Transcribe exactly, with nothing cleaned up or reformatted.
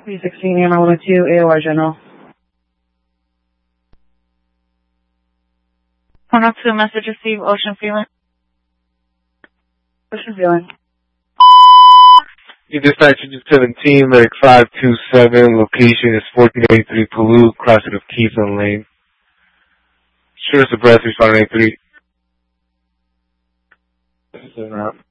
three sixteen, Hammer one oh two, A O R General. one oh two, message received, Ocean Feeling. Ocean Feeling. You dispatch seventeen, Medic five two seven, location is fourteen eighty-three Palouse, crossing of Keystone Lane. Sure, suppress, responding eighty-three. This is a wrap.